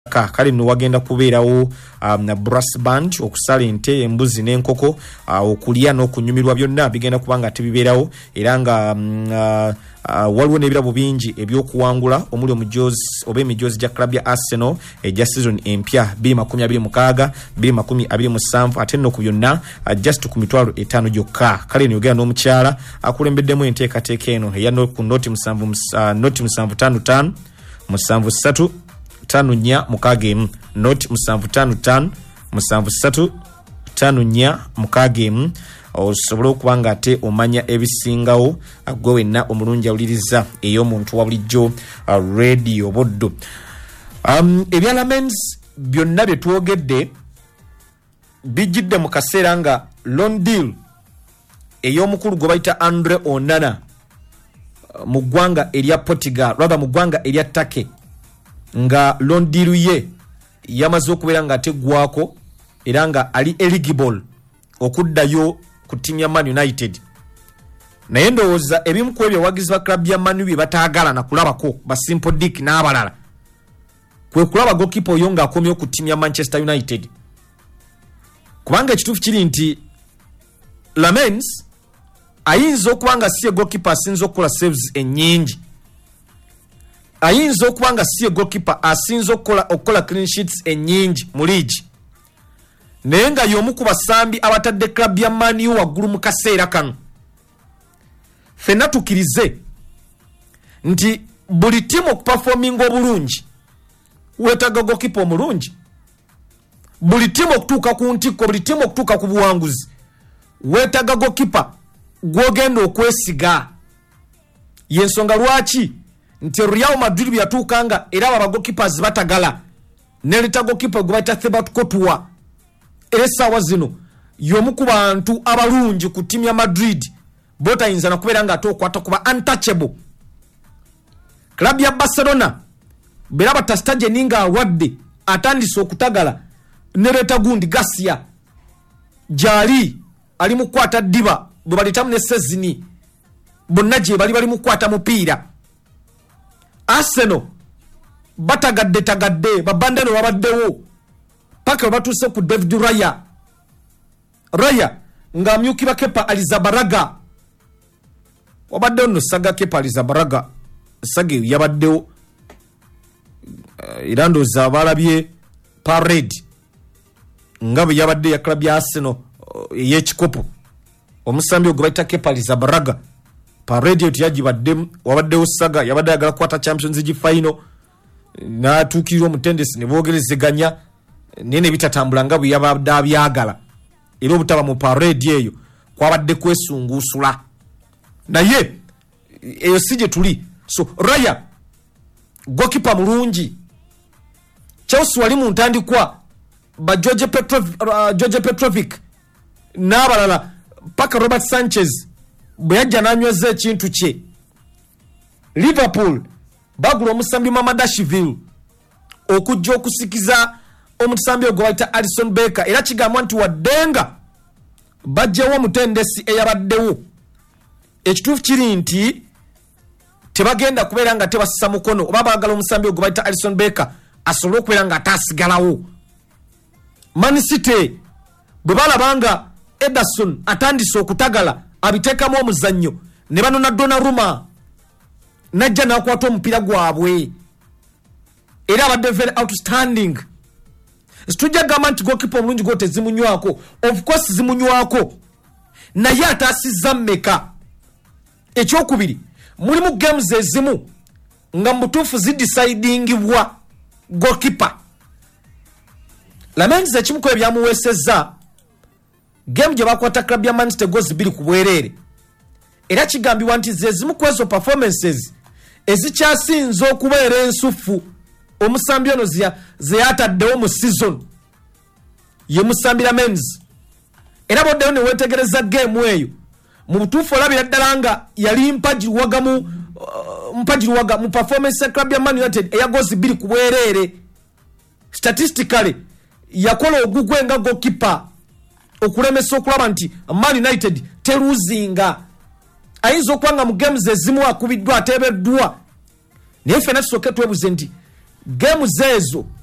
kale no wagenda kubeerawo na brass band okusala ente embuzi n'enkoko okulya n'okunyumirwa byonna bigenda kubanga tebibeerawo era nga waliwo n'ebirabo bingi ebyokuwangula omuli omujozi oba emijozi gya club ya Arsenal ejja season empya 2026 2027 ate nno ku byonna just ku mitwalo 5 gyokka. Kale niyogera n'omukyala akulembeddemu enteekateeka eno eya ku noti 755 73 5 mukagemu not 755 73 5 mukagemu osobola okubanga ate omanya ebisingawo gwe wenna omulungi awuliriza ey'omuntu wa bulijjo radio boddo. Ebyalamens byonna bye twogedde bijjidde mu kaseera nga loan deal ey'omukulu gwe bayita Andre Onana mu ggwanga erya Portugal raba mu ggwanga erya Turkey nga loan deal ye yamaze okubeera nga ateggwako era nga ali eligible okuddayo ku timu ya Man United. Naye ndowooza ebimu ku ebyo abawagizi ba club ya Man bye bataagala na kulabako ba Simple Dick n'abalala kwe kulaba goalkeeper oyo nga akomyewo ku timu ya Manchester United, kubanga ekituufu kiri nti Lamens ayinza okuba nga si ye goalkeeper asinza okukola saves ennyingi, ayinza okuba nga si ye goalkeeper asinza okukola clean sheets ennyingi mu league, naye nga y'omu ku basambi abatadde club ya Man U waggulu mu kaseera kano. Ffenna tukirize nti buli tiimu okuperforminga obulungi weetaaga goalkeeper omulungi, buli tiimu okutuuka ku ntikko, buli tiimu okutuuka ku buwanguzi weetaaga goalkeeper gw'ogenda okwesiga. Y'ensonga lwaki nti Real Madrid byatuukanga era aba goalkeepers batagala neleta goalkeeper gwe bayita Thibaut Courtois era essaawa zino y'omu ku bantu abalungi ku timu ya Madrid botayinza na kubeera nga ate okwata kuba untouchable. Club ya Barcelona bera batasitaje ninga alwadde atandise okutagala neleta gundi Garcia jali ali mu kwata diba bwe balitamu ne Sezini bonna gye bali mu kwata mupiira. Arsenal batagadde babandano wabaddewo paka batuuse ku David Raya nga amyukira Kepa Arrizabalaga wabaddewo no saga Kepa Arrizabalaga saga yabaddewo irando za balabye parade nga bwe yabadde ya club ya Arsenal y'ekikopo omusambi ogwo bayita Kepa Arrizabalaga parade yo yagibadde wabaddewo saga yabadde agala kwata Champions League final n'atuukirira omutendesi ne boogerezeganya nene bitatambula nga bwe yabadde abyagala era obutaba mu parade eyo kwabadde kwesunguusula naye eyo si gye tuli. So Raya goalkeeper mulungi, Chelsea wali mu ntandikwa ba George Petrovic n'abalala paka Robert Sanchez bwe yajja n'anyweza ekintu kye. Liverpool bagula omusambi Mamadashvili okujja okusikiza omusambi ogwo bayita Alisson Becker era kigambwa nti waddenga bajjawo omutendesi eyabaddewo ekituufu kiri nti tebagenda kubeera nga tebasisa mukono oba baagala omusambi ogwo bayita Alisson Becker asobole okubeera nga ataasigalawo. Man City bwe balabanga Ederson atandise okutagala abiteekamu omuzannyo ne banona Donnarumma najja n'akwata omupiira gwabwe era abadde very outstanding. Situjja gamba nti goalkeeper omulungi gwo tezimunywako, of course zimunywako naye ataasizza mmeka. Ekyokubiri mulimu games ezimu nga mutuufu zidecidingibwa goalkeeper. Lamens ekimu ku ebyamuweesezza game gye bakwata club ya Manchester goals 2 ku bwereere era kigambibwa nti zezimu ku ezo performances ezikyasinza okubeera ensufu omusambi ono ze yataddewo mu season ye musambi Lamens. Era boddewo ne weetegereza game eyo mu butuufu olabira ddala nga yali mpagirwaga mu performance club ya Man United eya goals 2 ku bwereere. Statistically yakola ogugwe nga goalkeeper okulemesa okulaba nti Man United teruzinga. Ayinza okwanga mu games ezimu akubiddwa ateebeddwa naye ffenna tusooke twebuze nti games ezo